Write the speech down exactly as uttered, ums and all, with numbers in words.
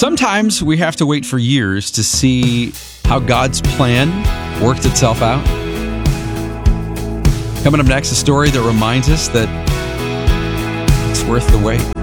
Sometimes we have to wait for years to see how God's plan worked itself out. Coming up next, a story that reminds us that it's worth the wait.